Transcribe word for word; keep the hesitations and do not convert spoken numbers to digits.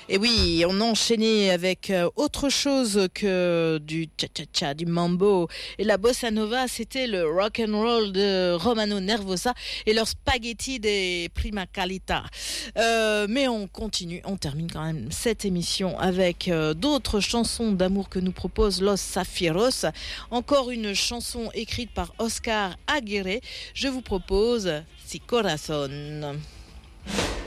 Et oui, on a enchaîné avec euh, autre chose que du cha-cha-cha, du mambo. Et la bossa nova, c'était le rock and roll de Romano Nervosa et leur spaghetti des prima qualità. Euh, mais on continue, on termine quand même cette émission avec euh, d'autres chansons d'amour que nous propose Los Zafieros. Encore une chanson écrite par Oscar Aguirre. Je vous propose Si Corazon.